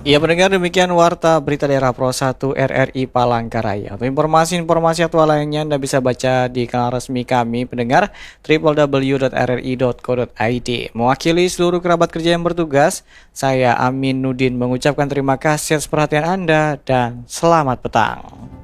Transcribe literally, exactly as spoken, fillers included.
Ya pendengar, demikian Warta Berita Daerah Pro satu R R I Palangkaraya. Untuk informasi-informasi aktual lainnya Anda bisa baca di kanal resmi kami pendengar w w w dot r r i dot co dot i d. Mewakili seluruh kerabat kerja yang bertugas, saya Amin Nudin mengucapkan terima kasih atas perhatian Anda dan selamat petang.